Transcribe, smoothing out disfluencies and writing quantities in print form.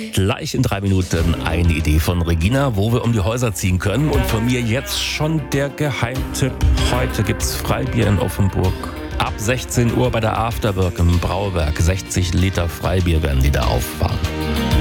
Gleich in 3 Minuten eine Idee von Regina, wo wir um die Häuser ziehen können. Und von mir jetzt schon der Geheimtipp. Heute gibt's Freibier in Offenburg. Ab 16 Uhr bei der Afterwork im Brauwerk. 60 Liter Freibier werden die da auffahren.